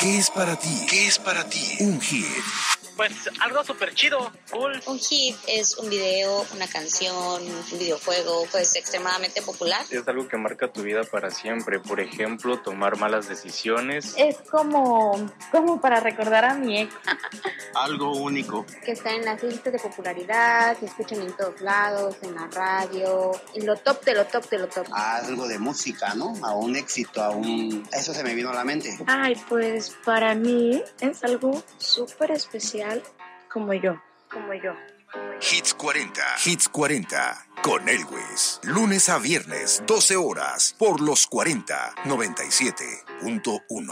¿Qué es para ti? ¿Qué es para ti un hit? Pues algo súper chido, cool. Un hit es un video, una canción, un videojuego, pues extremadamente popular. Es algo que marca tu vida para siempre. Por ejemplo, tomar malas decisiones. Es como para recordar a mi ex. Algo único. Que está en las listas de popularidad, se escuchan en todos lados, en la radio, en lo top de lo top de lo top. Algo de música, ¿no? A un éxito, Eso se me vino a la mente. Ay, pues para mí es algo súper especial. Como yo. Hits 40. Hits 40. Con Elwes. Lunes a viernes, 12 horas. Por los 40. 97.1.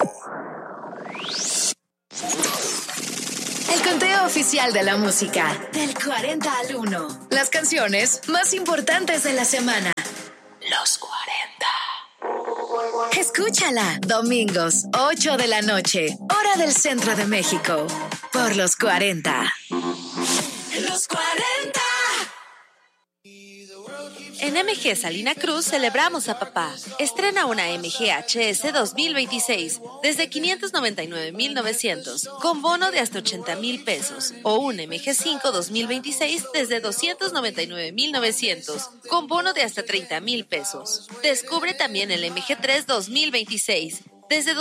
El conteo oficial de la música. Del 40 al 1. Las canciones más importantes de la semana. Los 40. Escúchala. Domingos, 8 de la noche. Hora del centro de México. Por los 40. Los 40. En MG Salina Cruz celebramos a papá. Estrena una MG HS 2026 desde 599,900 con bono de hasta 80,000 pesos o un MG5 2026 desde 299,900 con bono de hasta 30,000 pesos. Descubre también el MG3 2026 desde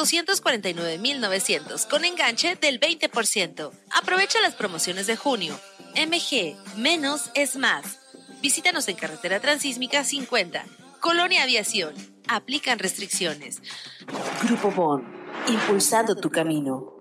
249,900 con enganche del 20%. Aprovecha las promociones de junio. MG, menos es más. Visítanos en Carretera Transísmica 50, Colonia Aviación. Aplican restricciones. Grupo Bon, impulsando tu camino.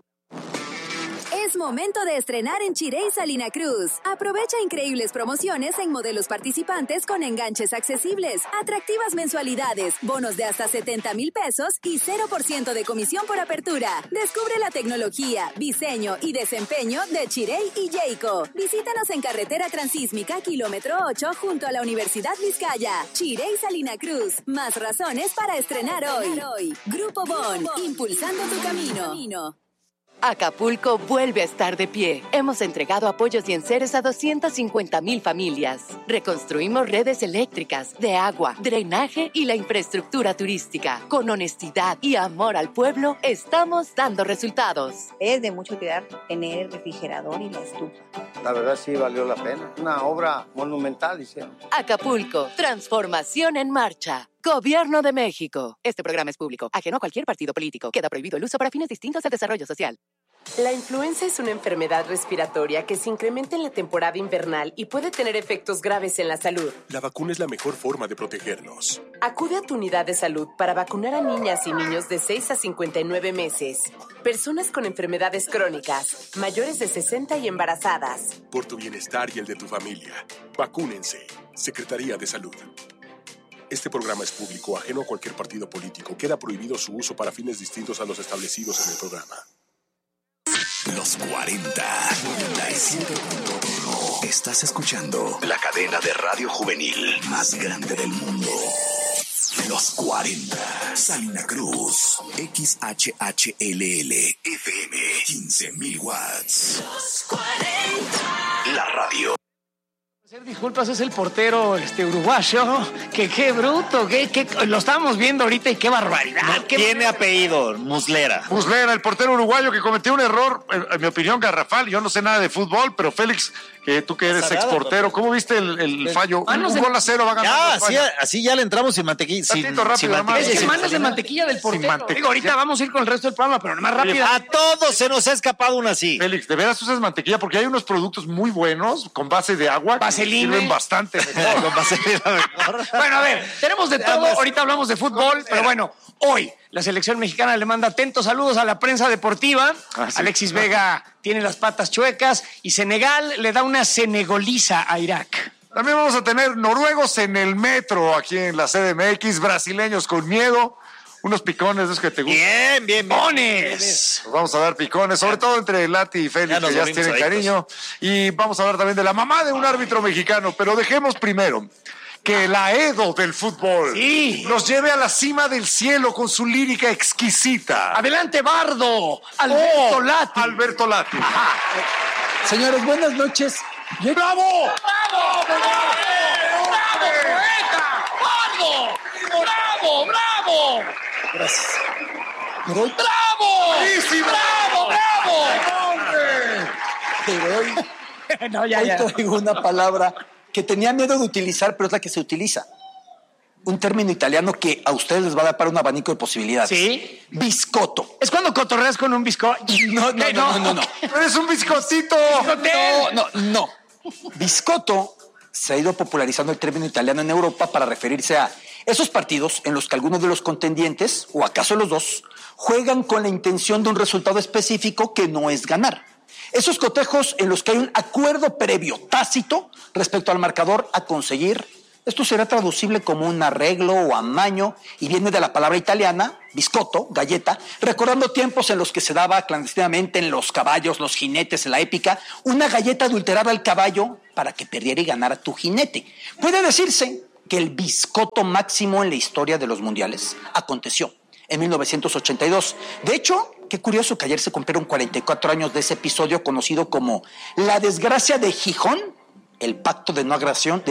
Es momento de estrenar en Chirey Salina Cruz. Aprovecha increíbles promociones en modelos participantes con enganches accesibles, atractivas mensualidades, bonos de hasta 70,000 pesos y 0% de comisión por apertura. Descubre la tecnología, diseño y desempeño de Chirey y Jayco. Visítanos en Carretera Transísmica, kilómetro 8, junto a la Universidad Vizcaya. Chirey Salina Cruz. Más razones para estrenar hoy. Grupo Bon, impulsando tu camino. Acapulco vuelve a estar de pie. Hemos entregado apoyos y enseres a 250,000 familias. Reconstruimos redes eléctricas, de agua, drenaje y la infraestructura turística. Con honestidad y amor al pueblo, estamos dando resultados. Es de mucho cuidar tener el refrigerador y la estufa. La verdad sí valió la pena. Una obra monumental hicieron. Acapulco, transformación en marcha. Gobierno de México. Este programa es público, ajeno a cualquier partido político. Queda prohibido el uso para fines distintos al desarrollo social. La influenza es una enfermedad respiratoria que se incrementa en la temporada invernal y puede tener efectos graves en la salud. La vacuna es la mejor forma de protegernos. Acude a tu unidad de salud para vacunar a niñas y niños de 6 a 59 meses, personas con enfermedades crónicas, mayores de 60 y embarazadas. Por tu bienestar y el de tu familia, vacúnense. Secretaría de Salud. Este programa es público, ajeno a cualquier partido político. Queda prohibido su uso para fines distintos a los establecidos en el programa. Los 40. 97.1. Estás escuchando la cadena de radio juvenil más grande del mundo. Los 40. Salina Cruz. XHHLL. FM. 15,000 watts. Los 40. La radio. Disculpas, es el portero uruguayo, que qué bruto, que lo estamos viendo ahorita y qué barbaridad. No tiene apellido, Muslera. Muslera, el portero uruguayo que cometió un error, en mi opinión, garrafal. Yo no sé nada de fútbol, pero Félix, tú que eres exportero, ¿cómo viste el fallo? Un gol a cero va ganando. Así ya le entramos sin mantequilla. Es que manos de mantequilla del portero. Digo, ahorita vamos a ir con el resto del programa, pero más rápido. A todos se nos ha escapado una así. Félix, ¿de veras usas mantequilla? Porque hay unos productos muy buenos con base de agua. Sirven bastante mejor. Bueno, a ver, tenemos de todo. Ahorita hablamos de fútbol, pero bueno, hoy la selección mexicana le manda atentos saludos a la prensa deportiva. Alexis Vega tiene las patas chuecas y Senegal le da una senegoliza a Irak. También vamos a tener noruegos en el metro aquí en la CDMX, brasileños con miedo. Unos picones de esos que te gustan. Bien. ¡Picones! Nos vamos a dar picones, sobre todo entre Lati y Félix, que ya tienen cariño. Y vamos a hablar también de la mamá de un árbitro mexicano. Pero dejemos primero que la Edo del fútbol nos lleve a la cima del cielo con su lírica exquisita. ¡Adelante, Bardo! ¡Alberto Lati! Ajá. Señores, buenas noches. ¡Bravo! ¡Bravo! ¡Poeta! ¡Bardo! ¡Bravo! Gracias. ¡Bravo! ¡Bravo! ¡Buenísimo! ¡Bravo, bravo! ¡Hombre! Pero hoy, hoy traigo una palabra que tenía miedo de utilizar, pero es la que se utiliza. Un término italiano que a ustedes les va a dar para un abanico de posibilidades. ¿Sí? Biscotto. ¿Es cuando cotorreas con un bizcocho? No. ¡Eres un biscotito! No. Biscotto se ha ido popularizando el término italiano en Europa para referirse a esos partidos en los que alguno de los contendientes, o acaso los dos, juegan con la intención de un resultado específico que no es ganar. Esos cotejos en los que hay un acuerdo previo, tácito, respecto al marcador a conseguir. Esto será traducible como un arreglo o amaño y viene de la palabra italiana, biscotto, galleta, recordando tiempos en los que se daba clandestinamente en los caballos, los jinetes, en la épica, una galleta adulterada al caballo para que perdiera y ganara tu jinete. Puede decirse que el biscotto máximo en la historia de los mundiales aconteció en 1982. De hecho, qué curioso que ayer se cumplieron 44 años de ese episodio conocido como la desgracia de Gijón, el pacto de no agresión,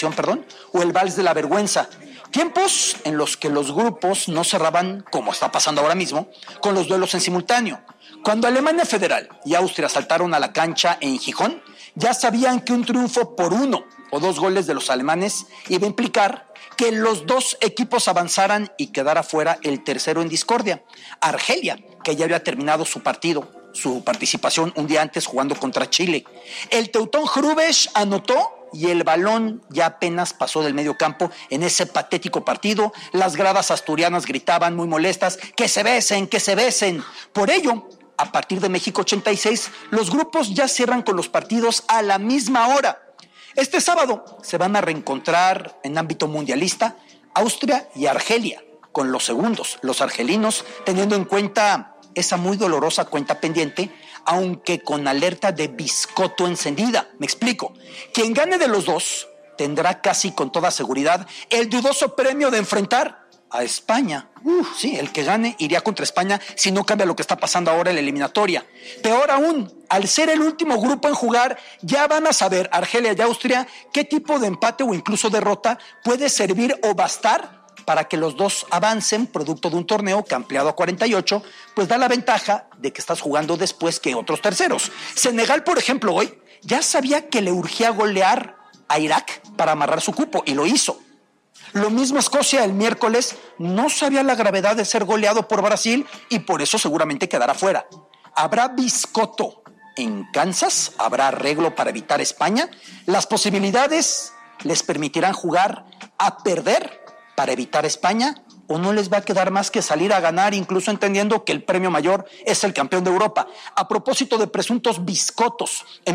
o el vals de la vergüenza. Tiempos en los que los grupos no cerraban, como está pasando ahora mismo, con los duelos en simultáneo. Cuando Alemania Federal y Austria saltaron a la cancha en Gijón, ya sabían que un triunfo por 1 o 2 goles de los alemanes iba a implicar que los dos equipos avanzaran y quedara fuera el tercero en discordia. Argelia, que ya había terminado su participación un día antes jugando contra Chile. El teutón Hrubesch anotó y el balón ya apenas pasó del medio campo en ese patético partido. Las gradas asturianas gritaban muy molestas, ¡que se besen, que se besen! Por ello, a partir de México 86, los grupos ya cierran con los partidos a la misma hora. Este sábado se van a reencontrar en ámbito mundialista Austria y Argelia, con los segundos, los argelinos, teniendo en cuenta esa muy dolorosa cuenta pendiente, aunque con alerta de biscotto encendida. Me explico. Quien gane de los dos tendrá casi con toda seguridad el dudoso premio de enfrentar a España. Sí, el que gane iría contra España si no cambia lo que está pasando ahora en la eliminatoria. Peor aún, al ser el último grupo en jugar, ya van a saber Argelia y Austria qué tipo de empate o incluso derrota puede servir o bastar para que los dos avancen, producto de un torneo que ampliado a 48, pues da la ventaja de que estás jugando después que otros terceros. Senegal, por ejemplo, hoy ya sabía que le urgía golear a Irak para amarrar su cupo y lo hizo. Lo mismo Escocia el miércoles no sabía la gravedad de ser goleado por Brasil y por eso seguramente quedará fuera. ¿Habrá biscotto en Kansas? ¿Habrá arreglo para evitar España? Las posibilidades les permitirán jugar a perder para evitar España, o no les va a quedar más que salir a ganar, incluso entendiendo que el premio mayor es el campeón de Europa. A propósito de presuntos biscottos, en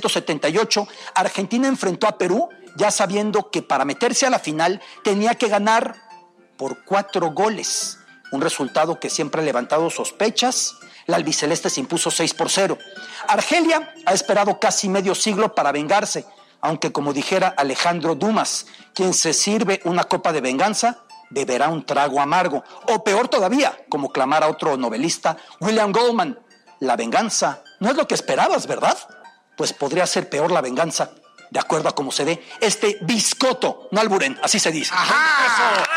1978 Argentina enfrentó a Perú, ya sabiendo que para meterse a la final tenía que ganar por 4 goles, un resultado que siempre ha levantado sospechas. La albiceleste se impuso 6-0. Argelia ha esperado casi medio siglo para vengarse, aunque como dijera Alejandro Dumas, quien se sirve una copa de venganza beberá un trago amargo. O peor todavía, como clamara otro novelista, William Goldman, la venganza no es lo que esperabas, ¿verdad? Pues podría ser peor la venganza, de acuerdo a cómo se dé este biscotto, no alburen, así se dice. ¡Ajá! ¡Eso!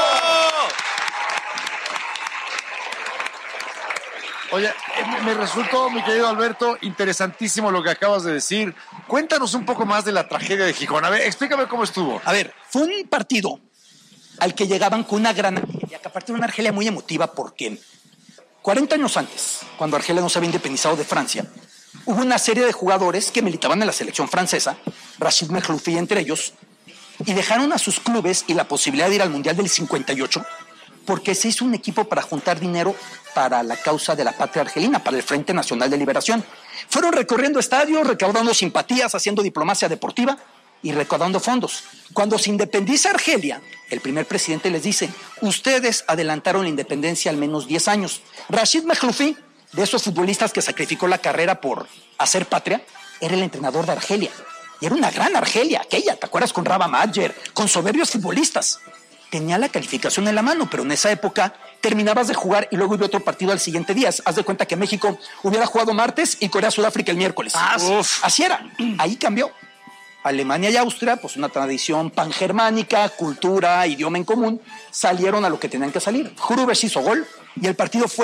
Oye, me resultó, mi querido Alberto, interesantísimo lo que acabas de decir. Cuéntanos un poco más de la tragedia de Gijón. A ver, explícame cómo estuvo. A ver, fue un partido al que llegaban con una gran Argelia, que aparte era una Argelia muy emotiva porque 40 años antes, cuando Argelia no se había independizado de Francia, hubo una serie de jugadores que militaban en la selección francesa, Rachid Mehloufi entre ellos, y dejaron a sus clubes y la posibilidad de ir al Mundial del 58 porque se hizo un equipo para juntar dinero para la causa de la patria argelina, para el Frente Nacional de Liberación. Fueron recorriendo estadios, recaudando simpatías, haciendo diplomacia deportiva y recaudando fondos. Cuando se independiza Argelia, el primer presidente les dice: ustedes adelantaron la independencia al menos 10 años. Rachid Mehloufi, de esos futbolistas que sacrificó la carrera por hacer patria, era el entrenador de Argelia. Y era una gran Argelia, aquella, ¿te acuerdas? Con Raba Madjer, con soberbios futbolistas. Tenía la calificación en la mano, pero en esa época terminabas de jugar y luego iba otro partido al siguiente día. Haz de cuenta que México hubiera jugado martes y Corea-Sudáfrica el miércoles. Así era. Ahí cambió. Alemania y Austria, pues una tradición pangermánica, cultura, idioma en común, salieron a lo que tenían que salir. Hrubesch hizo gol y el partido fue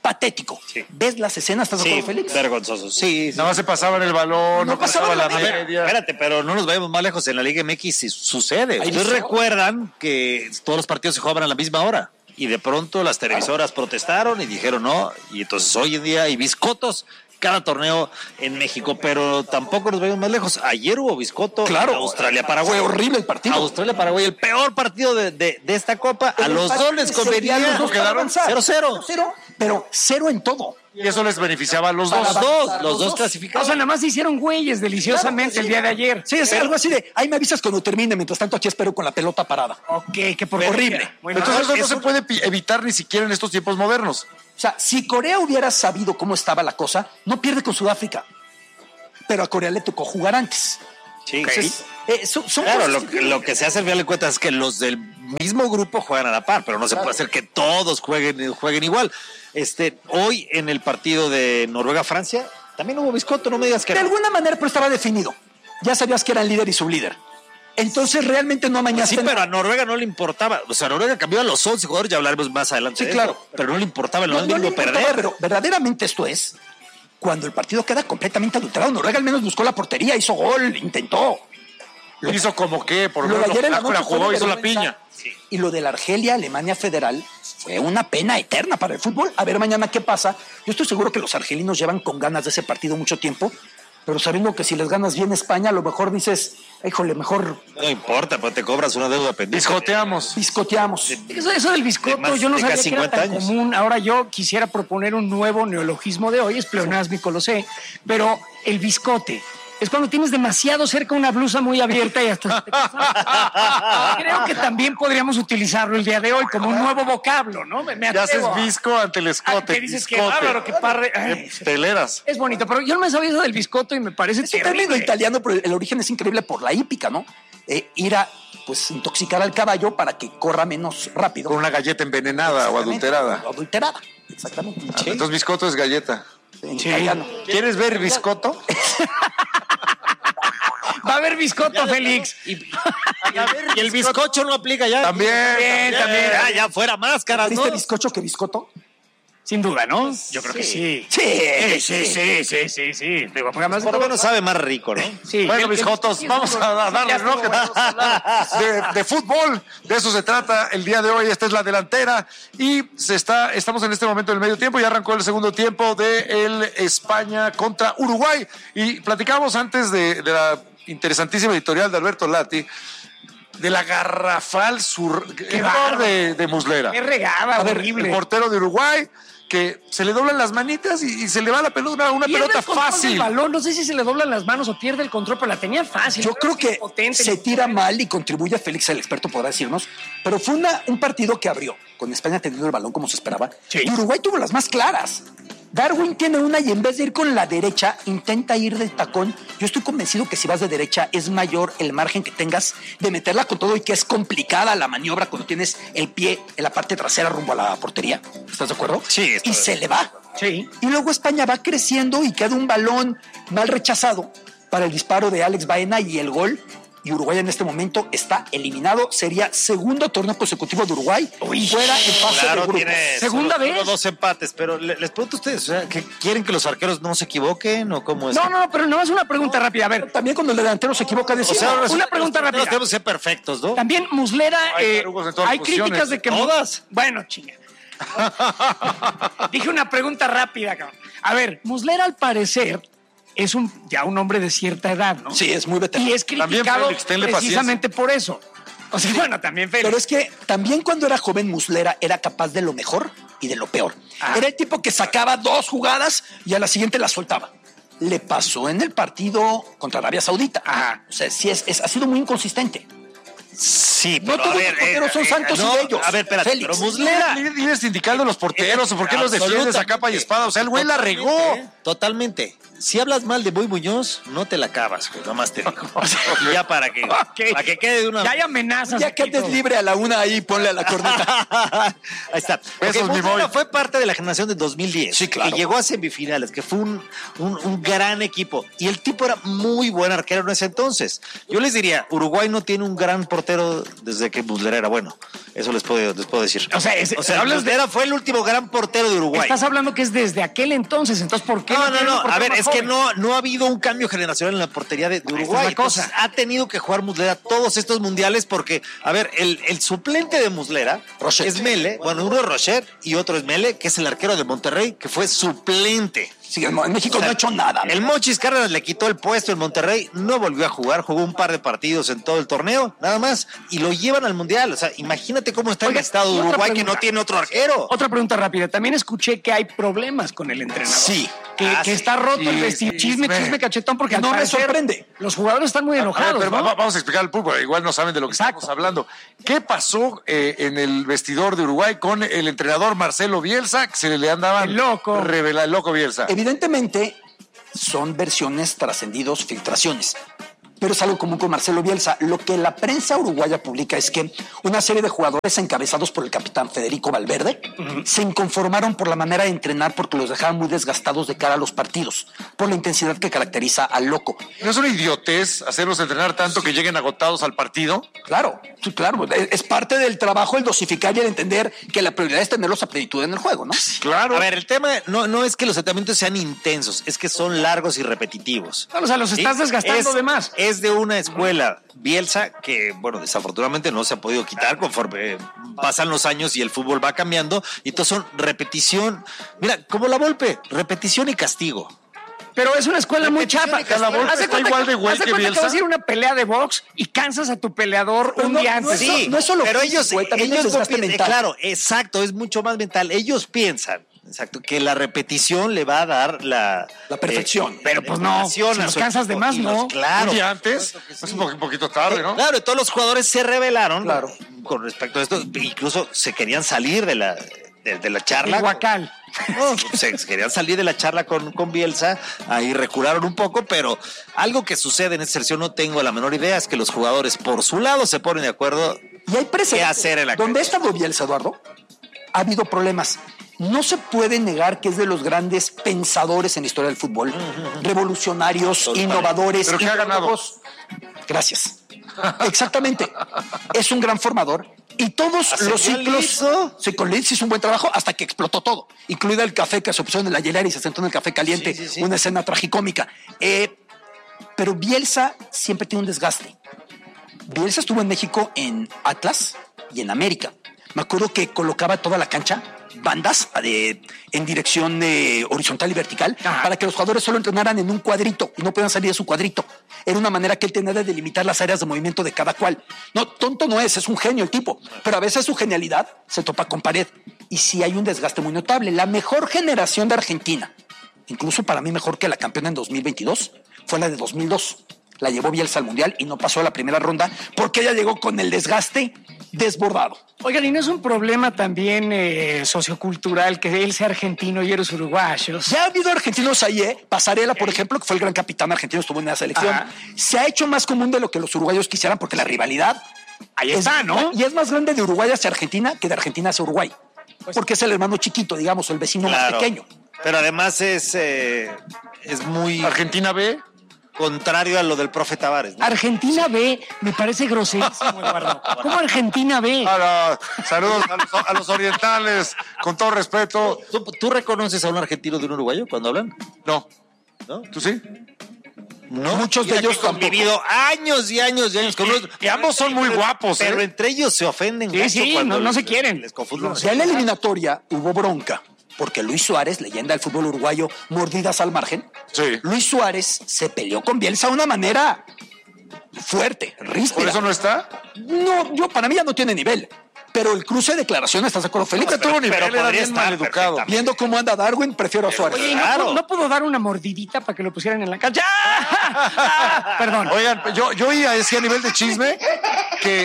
patético. Sí. ¿Ves las escenas? ¿Estás de acuerdo, Félix? Vergonzoso. Sí. Nada más se pasaban el balón, no pasaba la media. Espérate, pero no nos vayamos más lejos. En la Liga MX sucede. Ustedes recuerdan que todos los partidos se jugaban a la misma hora. Y de pronto las televisoras protestaron y dijeron no. Y entonces hoy en día hay biscotos cada torneo en México, pero tampoco nos vayamos más lejos. Ayer hubo biscoto. Claro, Australia-Paraguay. Fue horrible el partido. Australia-Paraguay, el peor partido de esta Copa. A los dos les convenía. Los dos quedaron 0-0. Pero 0 en todo. Y eso les beneficiaba a los Los dos clasificados. O sea, nada más se hicieron güeyes deliciosamente el día de ayer. Sí, es algo así de, ahí me avisas cuando termine, mientras tanto aquí espero con la pelota parada. Ok, que por horrible. Bueno, entonces eso no se puede evitar ni siquiera en estos tiempos modernos. O sea, si Corea hubiera sabido cómo estaba la cosa, no pierde con Sudáfrica. Pero a Corea le tocó jugar antes. Sí, okay. Claro, lo que se hace al final de cuentas es que los del mismo grupo juegan a la par, pero no se puede hacer que todos jueguen igual. Hoy en el partido de Noruega-Francia también hubo biscoto, no me digas que de alguna manera, pero estaba definido. Ya sabías que era el líder y sublíder. Entonces realmente no amañaste. Sí, pero a Noruega no le importaba. O sea, Noruega cambió a los 11 jugadores, ya hablaremos más adelante. Sí, claro. Pero no le importaba el domingo perder. Pero verdaderamente esto es cuando el partido queda completamente adulterado. Noruega al menos buscó la portería, hizo gol, intentó. ¿Hizo como qué? Por lo de ayer en la noche jugó, hizo la piña. Sí. Y lo de la Argelia-Alemania Federal fue una pena eterna para el fútbol. A ver mañana qué pasa. Yo estoy seguro que los argelinos llevan con ganas de ese partido mucho tiempo, pero sabiendo que si les ganas bien España, a lo mejor dices, híjole, mejor... No importa, pero te cobras una deuda pendiente. Biscoteamos. Eso del biscoto, yo no sabía que era tan común. Ahora yo quisiera proponer un nuevo neologismo de hoy, es pleonásmico, lo sé, pero el biscote es cuando tienes demasiado cerca una blusa muy abierta y hasta te creo que también podríamos utilizarlo el día de hoy como un nuevo vocablo, ¿no? Ya haces visco ante el escote. ¿Qué dices? Que bárbaro, que parre. Teleras. Es bonito, pero yo no me sabía eso del biscotto y me parece terrible. Es un término italiano, pero el origen es increíble por la hípica, ¿no? Ir a intoxicar al caballo para que corra menos rápido. Con una galleta envenenada o adulterada. Exactamente. Sí. Entonces biscoto es galleta. En italiano. ¿Quieres ver biscoto? Va a haber biscoto, Félix. Y el bizcocho no aplica ya. También. Ya fuera máscaras, ¿no? ¿Viste bizcocho que biscoto? Sin duda, ¿no? Yo creo que sí. Sí. Por lo menos sabe más rico, ¿no? Sí. Bueno, biscotos, vamos a darles, ¿no? De fútbol, de eso se trata el día de hoy. Esta es la delantera y estamos en este momento del medio tiempo. Ya arrancó el segundo tiempo de el España contra Uruguay. Y platicamos antes de la interesantísima editorial de Alberto Lati de la garrafal error de Muslera. Qué regada, horrible. El portero de Uruguay, que se le doblan las manitas y se le va la pelota, una pelota fácil. Balón. No sé si se le doblan las manos o pierde el control, pero la tenía fácil. Yo creo que se tira mal y contribuye a Félix, el experto podrá decirnos, pero fue un partido que abrió, con España teniendo el balón como se esperaba, y Uruguay tuvo las más claras. Darwin tiene una y en vez de ir con la derecha, intenta ir de tacón. Yo estoy convencido que si vas de derecha es mayor el margen que tengas de meterla con todo y que es complicada la maniobra cuando tienes el pie en la parte trasera rumbo a la portería. ¿Estás de acuerdo? Sí. Y se le va. Sí. Y luego España va creciendo y queda un balón mal rechazado para el disparo de Alex Baena y el gol. Y Uruguay en este momento está eliminado. Sería segundo torneo consecutivo de Uruguay. Fuera en fase de grupos. Segunda vez. Solo 2 empates, pero les pregunto a ustedes, o sea, ¿que quieren que los arqueros no se equivoquen o cómo es? No, pero no es una pregunta rápida. A ver, también cuando el delantero se equivoca, una pregunta rápida. Tenemos que ser perfectos, ¿no? También Muslera, hay críticas de que... ¿Todas? Bueno, chinga. Dije una pregunta rápida, cabrón. A ver, Muslera al parecer es ya un hombre de cierta edad, ¿no? Sí, es muy veterano. Y es criticado precisamente por eso. O sea, bueno, también Félix. Pero es que también cuando era joven Muslera era capaz de lo mejor y de lo peor. Era el tipo que sacaba 2 jugadas y a la siguiente las soltaba. Le pasó en el partido contra Arabia Saudita. O sea, sí ha sido muy inconsistente. Sí, pero no todos los porteros son santos y bellos. A ver, espérate, Félix. pero Muslera... ¿Líder sindical de los porteros o por qué los defiendes a capa y espada? O sea, el güey la regó. Totalmente. Si hablas mal de Boy Muñoz, no te la acabas, güey. Nomás te digo. Y ya para que quede de una... Ya hay amenazas. Ya que andes libre a la una ahí, ponle a la corneta. Ahí está. Porque Muslera fue parte de la generación de 2010. Sí, claro. Que llegó a semifinales, que fue un gran equipo. Y el tipo era muy buen arquero en ese entonces. Yo les diría, Uruguay no tiene un gran portero desde que Muslera era bueno. Eso les puedo decir. O sea, Muslera fue el último gran portero de Uruguay. Estás hablando que es desde aquel entonces. Entonces, ¿por qué? No. A ver, es que no ha habido un cambio generacional en la portería de Uruguay. Es cosa. Ha tenido que jugar Muslera todos estos mundiales porque, a ver, el suplente de Muslera es Mele. Bueno, uno es Rocher y otro es Mele, que es el arquero de Monterrey, que fue suplente. Sí, en México no ha hecho nada. El Mochis Cárdenas le quitó el puesto en Monterrey, no volvió a jugar, jugó un par de partidos en todo el torneo, nada más, y lo llevan al Mundial. O sea, imagínate cómo está el estado de Uruguay, que no tiene otro arquero. Otra pregunta rápida. También escuché que hay problemas con el entrenador. Sí. Que está roto el vestido. Chisme cachetón, porque no me sorprende. Los jugadores están muy enojados. Pero vamos a explicar al público, igual no saben de lo que estamos hablando. ¿Qué pasó en el vestidor de Uruguay con el entrenador Marcelo Bielsa, que se le andaban el loco Bielsa? Evidentemente son versiones trascendidos, filtraciones. Pero es algo común con Marcelo Bielsa. Lo que la prensa uruguaya publica es que una serie de jugadores encabezados por el capitán Federico Valverde se inconformaron por la manera de entrenar porque los dejaban muy desgastados de cara a los partidos, por la intensidad que caracteriza al loco. ¿No es una idiotez hacerlos entrenar tanto que lleguen agotados al partido? Claro. Es parte del trabajo el dosificar y el entender que la prioridad es tenerlos a plenitud en el juego, ¿no? Claro. A ver, el tema no es que los entrenamientos sean intensos, es que son largos y repetitivos. O sea, los estás desgastando de más. Es de una escuela Bielsa que, bueno, desafortunadamente no se ha podido quitar conforme pasan los años y el fútbol va cambiando. Y entonces son repetición. Mira, como la Volpe, repetición y castigo. Pero es una escuela muy chapa. Está igual de güey que Bielsa. Que vas a ir a una pelea de box y cansas a tu peleador un día antes. Sí, no es solo pero físico, ellos mental. Claro, exacto, es mucho más mental. Ellos piensan, exacto, que la repetición le va a dar la perfección. Pero pues no, si los cansas de más, ¿no? Claro. Un día antes, es un poquito tarde, ¿no? Claro, y todos los jugadores se rebelaron con respecto a esto. Incluso se querían salir de la charla. El guacal. No, se querían salir de la charla con Bielsa, ahí recularon un poco, pero algo que sucede en esta selección, no tengo la menor idea, es que los jugadores por su lado se ponen de acuerdo y hay qué hacer en la cancha. Donde ha estado Bielsa, Eduardo, ha habido problemas. No se puede negar que es de los grandes pensadores en la historia del fútbol, revolucionarios, innovadores. Pero que ha ganado. Gracias. Exactamente. Es un gran formador. Y todos los ciclos, con Leeds hizo un buen trabajo hasta que explotó todo, incluida el café que se puso en la hielera y se sentó en el café caliente, una escena tragicómica. Pero Bielsa siempre tiene un desgaste. Bielsa estuvo en México en Atlas y en América. Me acuerdo que colocaba toda la cancha, bandas en dirección horizontal y vertical, para que los jugadores solo entrenaran en un cuadrito y no puedan salir de su cuadrito. Era una manera que él tenía de delimitar las áreas de movimiento de cada cual. No, tonto no es un genio el tipo, pero a veces su genialidad se topa con pared. Y sí hay un desgaste muy notable. La mejor generación de Argentina, incluso para mí mejor que la campeona en 2022, fue la de 2002. La llevó Bielsa al Mundial y no pasó a la primera ronda porque ella llegó con el desgaste desbordado. Oigan, ¿y no es un problema también sociocultural que él sea argentino y eres uruguayos? Ya ha habido argentinos ahí, Pasarela, por ejemplo, que fue el gran capitán argentino, estuvo en la selección. Se ha hecho más común de lo que los uruguayos quisieran porque la rivalidad ahí está, ¿no? Y es más grande de Uruguay hacia Argentina que de Argentina hacia Uruguay. Porque es el hermano chiquito, digamos, el vecino más pequeño. Pero además es muy... ¿Argentina B? Contrario a lo del profe Tavares, ¿no? Argentina B, me parece groserísimo, Eduardo. ¿Cómo Argentina B? Saludos a los orientales, con todo respeto. ¿Tú reconoces a un argentino de un uruguayo cuando hablan? No. ¿No? ¿Tú sí? No. Muchos de ellos han vivido años y años y años con unos... Y ambos son muy guapos, pero entre ellos se ofenden. Sí, no se quieren. Les confunden. Ya en la eliminatoria hubo bronca, porque Luis Suárez, leyenda del fútbol uruguayo, mordidas al margen. Sí. Luis Suárez se peleó con Bielsa de una manera fuerte, ríspida. ¿Por eso no está? No, para mí ya no tiene nivel. Pero el cruce de declaraciones, ¿estás de acuerdo, Felipe? Tuvo nivel, pero era bien maleducado. Viendo cómo anda Darwin, prefiero a Suárez. Oye, ¿no pudo dar una mordidita para que lo pusieran en la cancha? Perdón. Oigan, yo oí a ese nivel de chisme que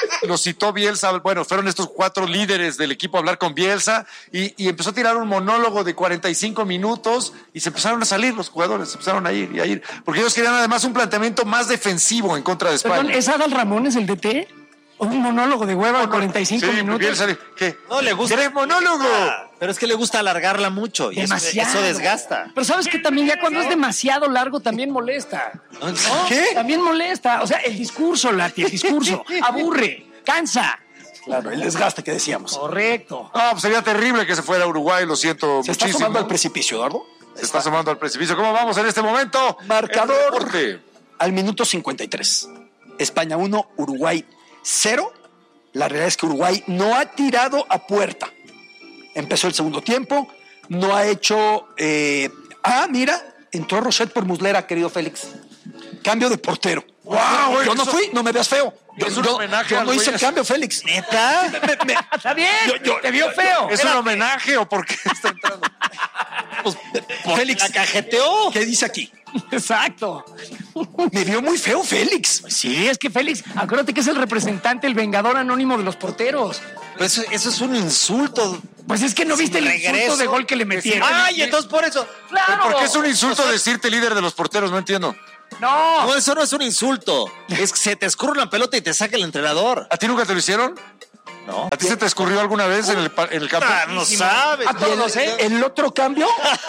Los citó Bielsa, bueno, fueron estos 4 líderes del equipo a hablar con Bielsa y empezó a tirar un monólogo de 45 minutos y se empezaron a salir los jugadores, se empezaron a ir, porque ellos querían además un planteamiento más defensivo en contra de España. Perdón, ¿es Adal Ramones el DT? ¿Un monólogo de hueva de 45 minutos? Bielsa, ¿qué? No le gusta. ¿Quieres monólogo? Pero es que le gusta alargarla mucho y demasiado. Eso desgasta. Pero ¿sabes qué? También ya cuando es demasiado largo también molesta. ¿No? ¿Qué? También molesta. O sea, el discurso, Lati, el discurso. Aburre, cansa. Claro, el desgaste que decíamos. Correcto. No, pues sería terrible que se fuera a Uruguay, lo siento ¿Se muchísimo. está asomando al precipicio, Eduardo? Se está asomando al precipicio. ¿Cómo vamos en este momento? Marcador al minuto 53. España 1, Uruguay 0. La realidad es que Uruguay no ha tirado a puerta. Empezó el segundo tiempo, no ha hecho... mira, entró Rochet por Muslera, querido Félix. Cambio de portero. ¡Wow! Yo no fui, no me veas feo. Yo no hice el cambio, Félix. ¿Neta? Está bien, te vio feo. ¿Es un homenaje o por qué está entrando? Pues, Félix. La cajeteó. ¿Qué dice aquí? Exacto. Me vio muy feo, Félix. Sí, es que Félix, acuérdate que es el representante, el vengador anónimo de los porteros. Pero eso es un insulto. Pues es que no viste el insulto de gol que le metieron. Ay, entonces por eso. ¡Claro! ¿Por qué es un insulto decirte líder de los porteros? No entiendo. No, eso no es un insulto. Es que se te escurre una pelota y te saca el entrenador. ¿A ti nunca te lo hicieron? No. ¿A ti se te escurrió alguna vez en el campo? No sabes. A todos, ¿El otro cambio?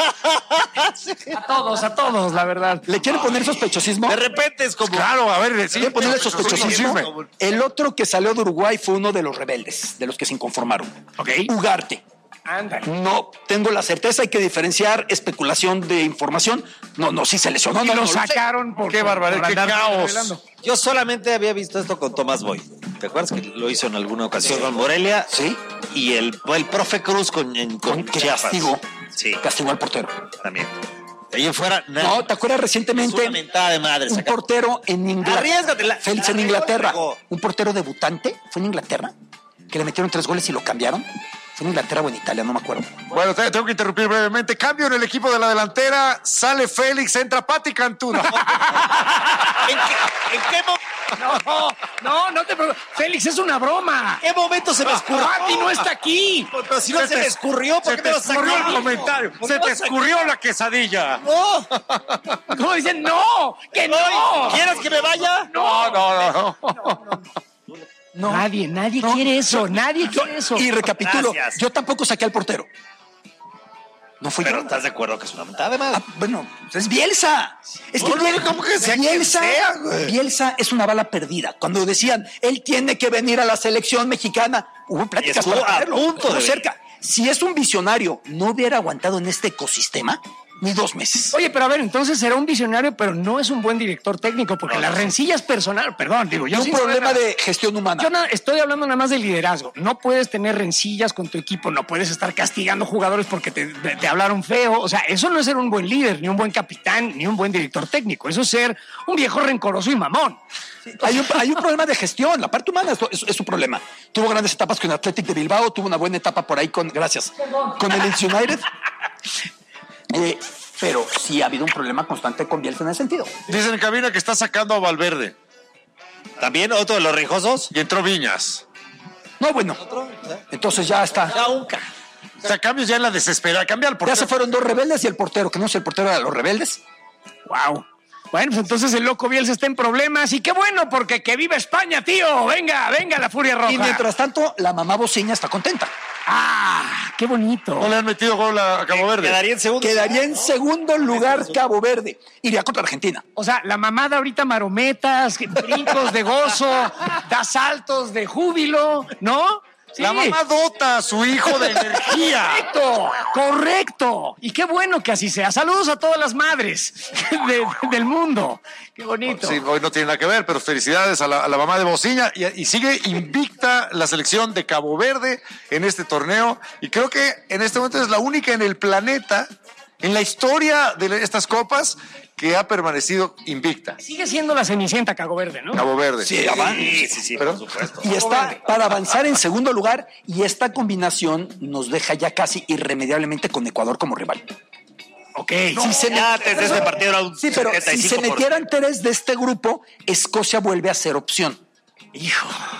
A todos, la verdad. ¿Le quieren poner sospechosismo? De repente es como... Claro, a ver, sí. ¿Quieren ponerle sospechosismo? El otro que salió de Uruguay fue uno de los rebeldes, de los que se inconformaron. Ok. Ugarte. Ándale. No tengo la certeza, hay que diferenciar especulación de información. No, sí se lesionó. Y No, lo no, sacaron por... Qué barbaridad, qué caos. Revelando. Yo solamente había visto esto con Tomás Boy. ¿Te acuerdas que lo hizo en alguna ocasión con Morelia? Sí. Y el profe Cruz con Chiapas. Castigó al portero. También. De ahí en fuera, nada. No, ¿te acuerdas recientemente? Es una mentada de madre. Un portero en Inglaterra. Arriésgatela. Félix, en Inglaterra. Un portero debutante, fue en Inglaterra, que le metieron 3 goles y lo cambiaron. Fue en Inglaterra o en Italia, no me acuerdo. Bueno, tengo que interrumpir brevemente. Cambio en el equipo de la delantera. Sale Félix, entra Pati Cantú. ¿En qué momento? No te preocupes. Félix, es una broma. ¿En qué momento se me escurrió? Pati no está aquí. Pero si no se me escurrió, ¿por qué me lo sacaron? Se te escurrió el comentario. Se te escurrió la quesadilla. ¡No! ¿Cómo dicen? ¡No! ¡Que no! ¿Quieres que me vaya? No. No. Nadie quiere eso. Nadie quiere eso. Y recapitulo, Gracias. yo tampoco saqué al portero. No fui Pero yo. ¿estás de acuerdo que es una mentada de madre? Bueno, es Bielsa. Es que ¿Cómo que sea quien sea, güey? Bielsa es una bala perdida. Cuando decían, él tiene que venir a la selección mexicana, hubo pláticas Estuvo para a traerlo. punto de Estuvo cerca. Si es un visionario, no hubiera aguantado en este ecosistema ni 2 meses. Oye, pero a ver, entonces será un visionario, pero no es un buen director técnico, porque las rencillas personales, perdón, digo, yo Es un sin problema saber nada. de gestión humana. Yo estoy hablando nada más de liderazgo. No puedes tener rencillas con tu equipo, no puedes estar castigando jugadores porque te hablaron feo. O sea, eso no es ser un buen líder, ni un buen capitán, ni un buen director técnico. Eso es ser un viejo rencoroso y mamón. Hay un problema de gestión, la parte humana es su problema. Tuvo grandes etapas con el Athletic de Bilbao, tuvo una buena etapa por ahí con el Leeds United. Pero sí ha habido un problema constante con Bielsa en ese sentido. Dicen en cabina que está sacando a Valverde. ¿También otro de los rijosos? Y entró Viñas. No, bueno. Entonces ya está. Ya unca. O sea, cambios ya en la desesperada. Cambia al portero. Ya se fueron 2 rebeldes y el portero, que no es el portero de los rebeldes. Wow. Bueno, pues entonces el loco Bielsa está en problemas. Y qué bueno, porque que viva España, tío. Venga, la furia roja. Y mientras tanto, la mamá Bociña está contenta. ¡Ah! ¡Qué bonito! No le han metido gol a Cabo Verde. Quedaría en segundo lugar Cabo Verde. Iría contra Argentina. O sea, la mamada ahorita marometas, brincos de gozo, da saltos de júbilo, ¿no? Sí. La mamá dota a su hijo de energía. Correcto. Y qué bueno que así sea. Saludos a todas las madres del mundo. Qué bonito. Sí, hoy no tiene nada que ver, pero felicidades a la mamá de Bociña. Y sigue invicta la selección de Cabo Verde en este torneo. Y creo que en este momento es la única en el planeta, en la historia de estas copas, que ha permanecido invicta. Sigue siendo la Cenicienta Cabo Verde, ¿no? Cabo Verde. Sí, Sí, por supuesto. Y está para avanzar en segundo lugar, y esta combinación nos deja ya casi irremediablemente con Ecuador como rival. Ok. Antes de este partido era un Sí, pero si 75%. se metieran 3 de este grupo, Escocia vuelve a ser opción. Hijo.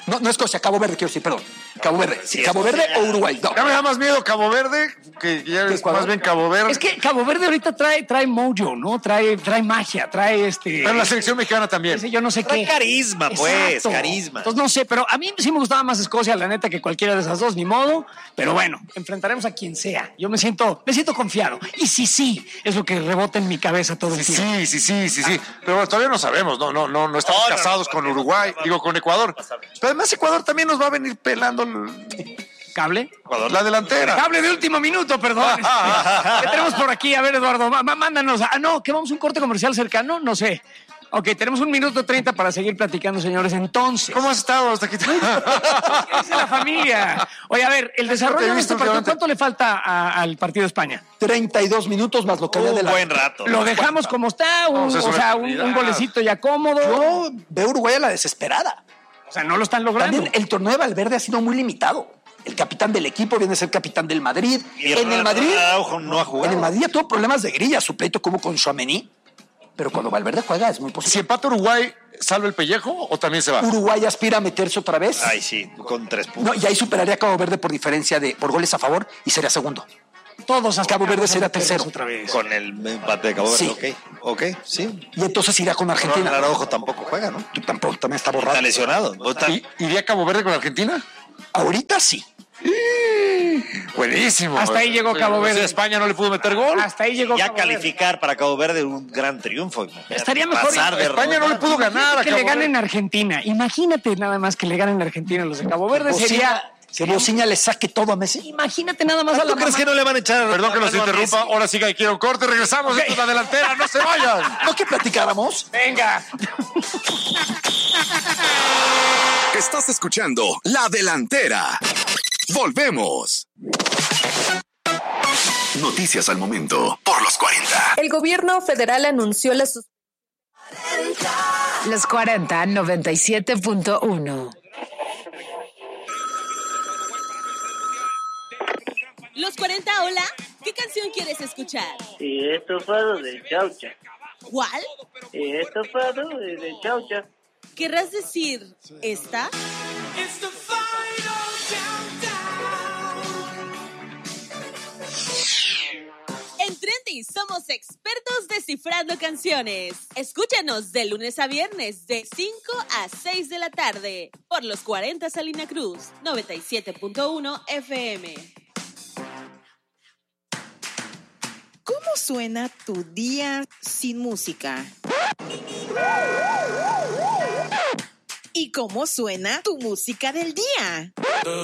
No Escocia, Cabo Verde, quiero decir, perdón. Cabo Verde. Sí, Cabo Verde o Uruguay. No. Ya me da más miedo Cabo Verde, que ya es más bien Cabo Verde. Es que Cabo Verde ahorita trae mojo, ¿no? Trae magia, trae Pero la selección mexicana también. Yo no sé trae qué. Carisma, pues, Exacto. carisma. Entonces no sé, pero a mí sí me gustaba más Escocia, la neta, que cualquiera de esas dos, ni modo. Pero bueno, enfrentaremos a quien sea. Yo me siento confiado. Y sí, es lo que rebota en mi cabeza todo el tiempo. Sí. Pero bueno, todavía no sabemos, no estamos casados con Uruguay, con Ecuador. Pero además Ecuador también nos va a venir pelando ¿Cable? La delantera. Cable de último minuto, perdón. ¿Qué tenemos por aquí? A ver, Eduardo, mándanos. ¿Que vamos a un corte comercial cercano? No sé. Ok, tenemos 1 minuto 30 para seguir platicando, señores. Entonces, ¿cómo has estado hasta aquí? ¿Qué dice la familia? Oye, a ver, el desarrollo de este partido, ¿cuánto le falta al partido de España? 32 minutos más lo que había de la... buen rato. ¿Lo dejamos como está? Un golecito ya cómodo. Yo veo Uruguay a la desesperada. O sea, no lo están logrando. También el torneo de Valverde ha sido muy limitado. El capitán del equipo viene a ser capitán del Madrid. En el Madrid ya tuvo problemas de grilla, su pleito como con Tchouaméni. Pero cuando Valverde juega es muy posible. Si empata Uruguay, ¿salva el pellejo o también se va? Uruguay aspira a meterse otra vez. Ay, sí, con 3 puntos. No, y ahí superaría a Cabo Verde por diferencia por goles a favor y sería segundo. Todos hasta Cabo Verde sería tercero. Otra vez. Con el empate de Cabo Verde, sí. Ok, sí. Y entonces irá con Argentina. Pero Araujo tampoco juega, ¿no? Tampoco, también está borrado. Está lesionado. ¿Iría Cabo Verde con Argentina? Ahorita sí. Buenísimo. Hasta ahí llegó Cabo Verde. España no le pudo meter gol. Hasta ahí llegó ya Cabo calificar Verde. Para Cabo Verde un gran triunfo. Estaría mejor. España no le pudo ganar a que Cabo le ganen Verde. a Argentina. Imagínate nada más que le ganen a Argentina los de Cabo Verde. Que Bociña le saque todo a Messi. Imagínate nada más a la ¿Tú crees que no le van a echar? Perdón que los interrumpa. Ahora sí que quiero un corte. Regresamos. Esto es la delantera. No se vayan. ¿No que platicáramos? Venga. Estás escuchando La Delantera. Volvemos. Noticias al momento por los 40. El gobierno federal anunció la suspensión. Los 40, 97.1. Los 40, hola. ¿Qué canción quieres escuchar? Estofado de chaucha. ¿Cuál? Estofado de chaucha. ¿Querrás decir esta? En Trendy somos expertos descifrando canciones. Escúchanos de lunes a viernes de 5 a 6 de la tarde por los 40 Salina Cruz, 97.1 FM. ¿Cómo suena tu día sin música? ¿Y cómo suena tu música del día?